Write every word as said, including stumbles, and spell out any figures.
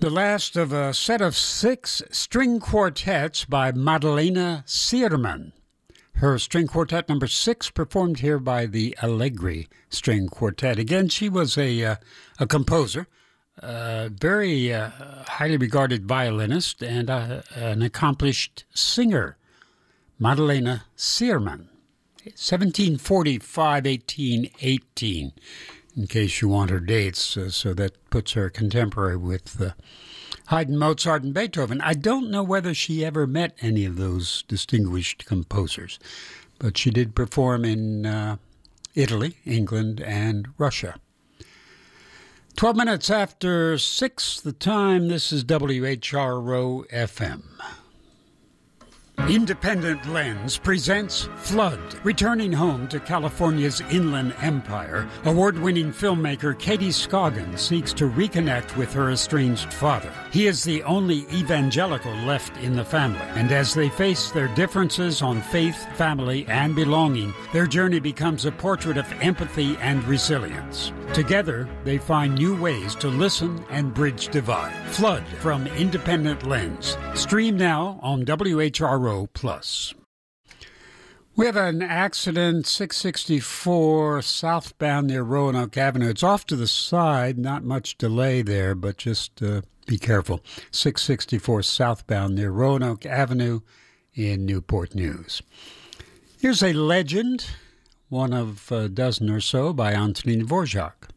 The last of a set of six string quartets by Madalena Sierman. Her string quartet number six performed here by the Allegri String Quartet. Again, she was a uh, a composer, a very uh, highly regarded violinist, and uh, an accomplished singer. Madalena Sierman, seventeen forty-five to eighteen eighteen, in case you want her dates. Uh, so that puts her contemporary with uh, Haydn, Mozart, and Beethoven. I don't know whether she ever met any of those distinguished composers, but she did perform in uh, Italy, England, and Russia. Twelve minutes after six, the time. This is W H R O F M. Independent Lens presents Flood. Returning home to California's Inland Empire, award-winning filmmaker Katie Scoggin seeks to reconnect with her estranged father. He is the only evangelical left in the family, and as they face their differences on faith, family, and belonging, their journey becomes a portrait of empathy and resilience. Together, they find new ways to listen and bridge divide. Flood from Independent Lens. Stream now on W H R O Plus. We have an accident, six sixty-four southbound near Roanoke Avenue. It's off to the side, not much delay there, but just uh, be careful. six sixty-four southbound near Roanoke Avenue in Newport News. Here's a legend, one of a dozen or so, by Antonin Dvorak.